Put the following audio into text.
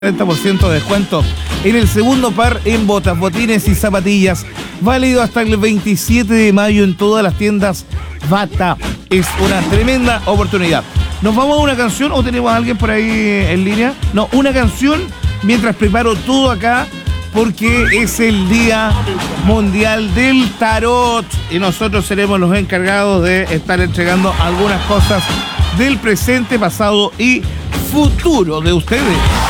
30% de descuento en el segundo par en botas, botines y zapatillas, válido hasta el 27 de mayo en todas las tiendas Bata. Es una tremenda oportunidad. ¿Nos vamos a una canción o tenemos a alguien por ahí en línea? No, una canción mientras preparo todo acá, porque es el Día Mundial del Tarot y nosotros seremos los encargados de estar entregando algunas cosas del presente, pasado y futuro de ustedes.